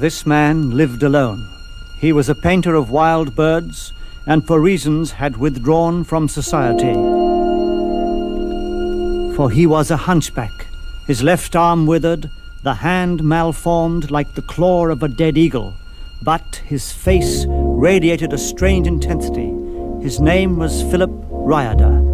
This man lived alone. He was a painter of wild birds, and for reasons had withdrawn from society. For he was a hunchback, his left arm withered, the hand malformed like the claw of a dead eagle, but his face radiated a strange intensity. His name was Philip Riordan.